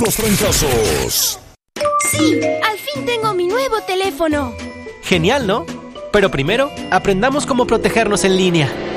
los trancazos. ¡Sí! ¡Al fin tengo mi nuevo teléfono! Genial, ¿no? Pero primero, aprendamos cómo protegernos en línea.